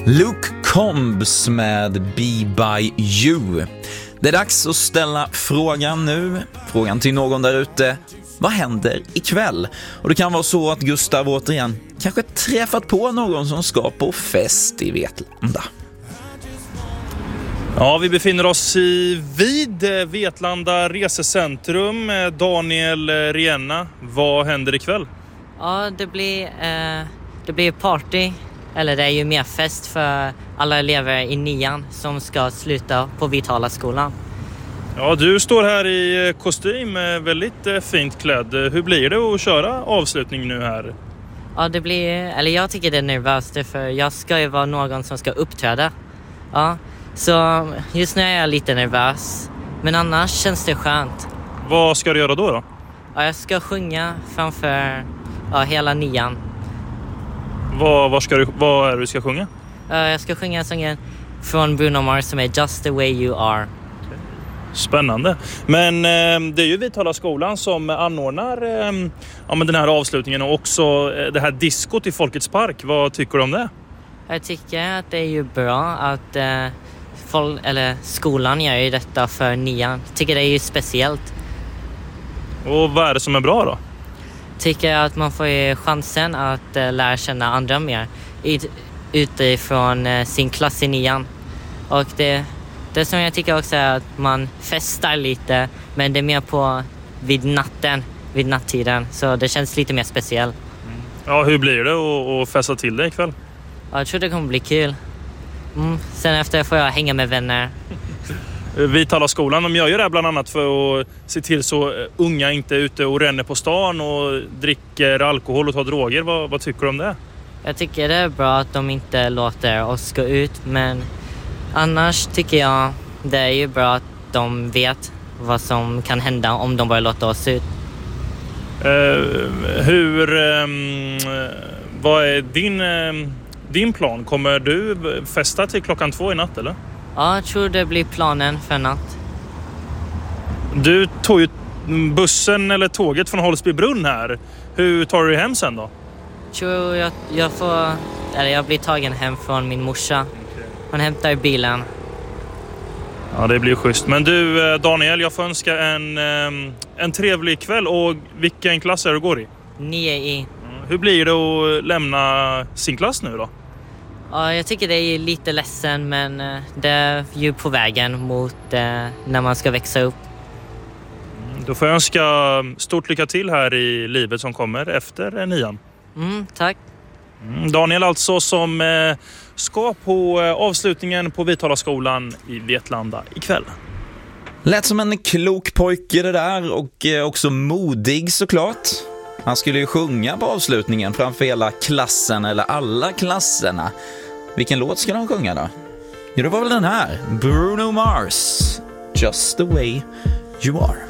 Luke Combs med Be By You. Det är dags att ställa frågan nu. Frågan till någon där ute. Vad händer ikväll? Och det kan vara så att Gustav återigen kanske träffat på någon som ska på fest i Vetlanda. Ja, vi befinner oss vid Vetlanda resecentrum. Daniel Rienna, vad händer ikväll? Ja, det blir party. Eller det är ju mer fest för alla elever i 9:an som ska sluta på Vitala skolan. Ja, du står här i kostym, väldigt fint klädd. Hur blir det att köra avslutning nu här? Ja, jag tycker det är nervöst för jag ska ju vara någon som ska uppträda. Ja, så just nu är jag lite nervös. Men annars känns det skönt. Vad ska du göra då? Ja, jag ska sjunga framför hela 9:an. Vad är det du ska sjunga? Jag ska sjunga sången från Bruno Mars som är Just the way you are. Spännande. Men det är ju Vitala skolan som anordnar den här avslutningen och också det här diskot i Folkets park. Vad tycker du om det? Jag tycker att det är ju bra att skolan gör ju detta för 9:an. Jag tycker det är ju speciellt. Och vad är det som är bra då? Tycker att man får ju chansen att lära känna andra mer utifrån sin klass i 9:an. Och det som jag tycker också är att man festar lite, men det är mer vid nattiden, så det känns lite mer speciellt. Ja, hur blir det att festa till det ikväll? Ja, jag tror det kommer bli kul. Sen efter får jag hänga med vänner. Vitala skolan, de gör ju det bland annat för att se till så unga inte är ute och ränner på stan och dricker alkohol och tar droger. Vad tycker du om det? Jag tycker det är bra att de inte låter oss gå ut, men annars tycker jag det är ju bra att de vet vad som kan hända om de bara låter oss ut. Vad är din plan? Kommer du festa till 2:00 i natt eller? Ja, jag tror det blir planen för natt. Du tog ju bussen eller tåget från Holsbybrunn här. Hur tar du dig hem sen då? Tror jag blir tagen hem från min morsa. Hon hämtar bilen. Ja, det blir schysst. Men du Daniel, jag får önska en trevlig kväll. Och vilken klass är du går i? 9i. Hur blir det att lämna sin klass nu då? Ja, jag tycker det är lite ledsen, men det är ju på vägen mot när man ska växa upp. Då får jag önska stort lycka till här i livet som kommer efter 9:an. Tack. Daniel alltså som ska på avslutningen på Vitala skolan i Vetlanda ikväll. Lät som en klok pojke det där, och också modig såklart. Han skulle ju sjunga på avslutningen framför hela klassen, eller alla klasserna. Vilken låt ska han sjunga då? Jo, det var väl den här. Bruno Mars. Just the way you are.